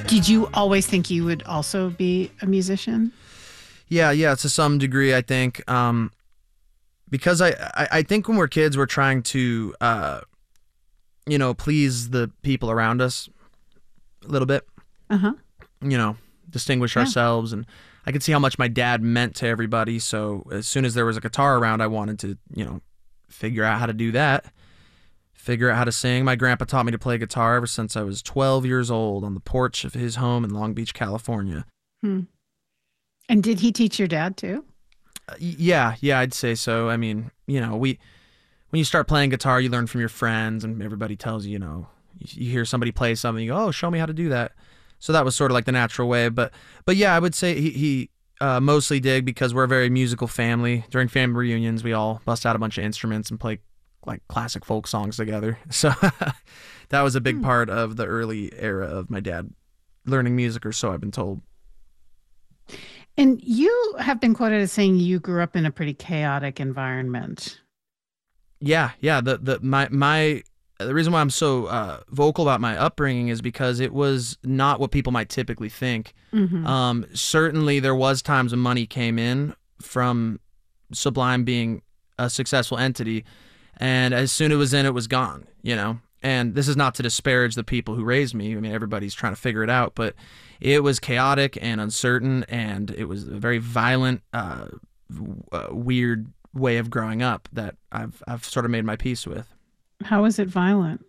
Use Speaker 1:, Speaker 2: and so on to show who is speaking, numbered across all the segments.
Speaker 1: Did you always think you would also be a musician?
Speaker 2: Yeah, to some degree, I think. Because I think when we're kids, we're trying to, please the people around us a little bit.
Speaker 1: Uh-huh.
Speaker 2: Distinguish
Speaker 1: Yeah.
Speaker 2: ourselves. And I could see how much my dad meant to everybody. So as soon as there was a guitar around, I wanted to, figure out how to do that. Figure out how to sing. My grandpa taught me to play guitar ever since I was 12 years old on the porch of his home in Long Beach, California.
Speaker 1: Hmm. And did he teach your dad too?
Speaker 2: Yeah, I'd say so. I mean, when you start playing guitar, you learn from your friends, and everybody tells you, you hear somebody play something, you go, oh, show me how to do that. So that was sort of like the natural way. But yeah, I would say he mostly did, because we're a very musical family. During family reunions, we all bust out a bunch of instruments and play like classic folk songs together. So that was a big part of the early era of my dad learning music, or so I've been told.
Speaker 1: And you have been quoted as saying you grew up in a pretty chaotic environment.
Speaker 2: Yeah. The reason why I'm so vocal about my upbringing is because it was not what people might typically think.
Speaker 1: Mm-hmm.
Speaker 2: Certainly, there was times when money came in from Sublime being a successful entity, and as soon as it was in, it was gone. And this is not to disparage the people who raised me. I mean, everybody's trying to figure it out, but it was chaotic and uncertain, and it was a very violent, weird way of growing up that I've sort of made my peace with.
Speaker 1: How is it violent?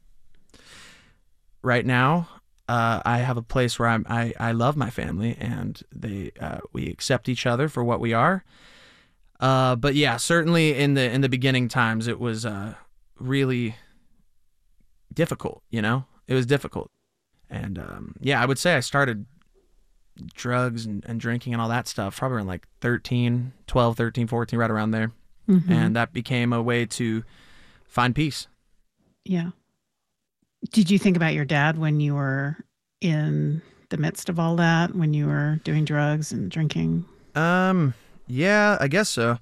Speaker 2: Right now, I have a place where I love my family, and we accept each other for what we are. But yeah, certainly in the beginning times, it was really difficult. It was difficult, and I would say I started drugs and drinking and all that stuff probably around like 12, 13, 14, right around there, and that became a way to find peace.
Speaker 1: Yeah. Did you think about your dad when you were in the midst of all that, when you were doing drugs and drinking?
Speaker 2: Yeah, I guess so.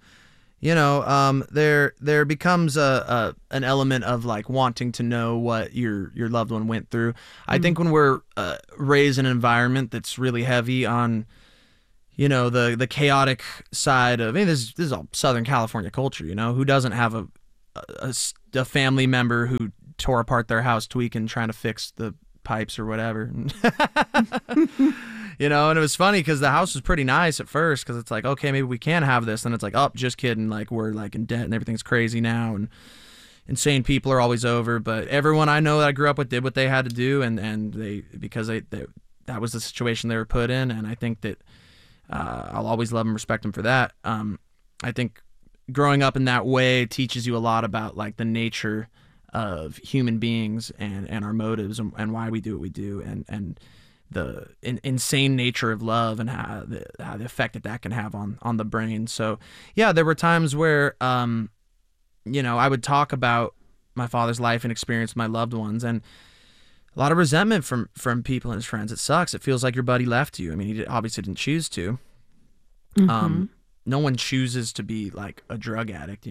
Speaker 2: There becomes an element of like wanting to know what your loved one went through. I think when we're raised in an environment that's really heavy on, the chaotic side of, this is all Southern California culture. Who doesn't have a family member who tore apart their house tweaking, trying to fix the pipes or whatever. And it was funny because the house was pretty nice at first, because it's like, okay, maybe we can have this. And it's like, oh, just kidding. Like, we're like in debt and everything's crazy now, and insane people are always over. But everyone I know that I grew up with did what they had to do, and that was the situation they were put in. And I think that I'll always love and respect them for that. I think growing up in that way teaches you a lot about like the nature of human beings and our motives, and why we do what we do, and the insane nature of love, and how the effect that can have on the brain. So yeah, there were times where I would talk about my father's life and experience with my loved ones, and a lot of resentment from people and his friends. It sucks. It feels like your buddy left you. I mean, he obviously didn't choose to. No one chooses to be like a drug addict,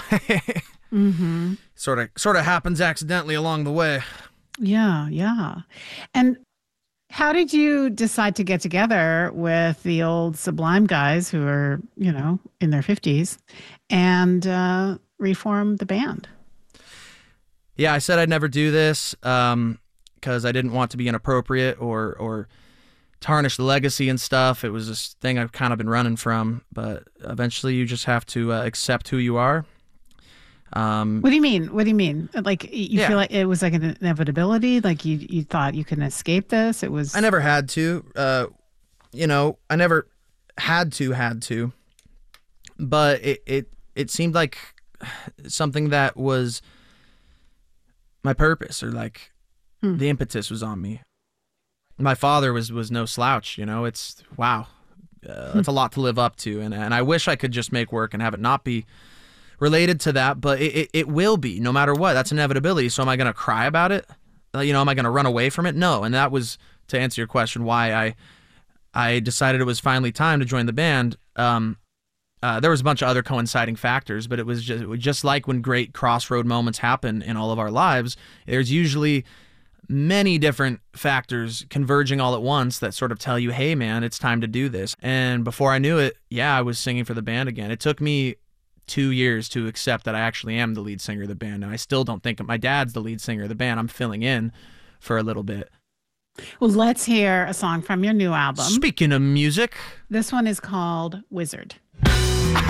Speaker 2: sort of happens accidentally along the way.
Speaker 1: Yeah. And how did you decide to get together with the old Sublime guys who are, in their 50s, and reform the band?
Speaker 2: Yeah, I said I'd never do this because I didn't want to be inappropriate or tarnish the legacy and stuff. It was this thing I've kind of been running from, but eventually you just have to accept who you are.
Speaker 1: What do you mean? Like, you feel like it was like an inevitability? Like you thought you couldn't escape this? It was.
Speaker 2: I never had to. I never had to. But it seemed like something that was my purpose, or like the impetus was on me. My father was no slouch. It's wow. It's a lot to live up to, and I wish I could just make work and have it not be related to that, but it will be, no matter what. That's inevitability. So am I going to cry about it? Am I going to run away from it? No. And that was, to answer your question, why I decided it was finally time to join the band. There was a bunch of other coinciding factors, but it was just like when great crossroad moments happen in all of our lives, there's usually many different factors converging all at once that sort of tell you, hey, man, it's time to do this. And before I knew it, yeah, I was singing for the band again. It took me 2 years to accept that I actually am the lead singer of the band. And I still don't think my dad's the lead singer of the band. I'm filling in for a little bit.
Speaker 1: Well, let's hear a song from your new album.
Speaker 2: Speaking of music,
Speaker 1: This one is called Wizard.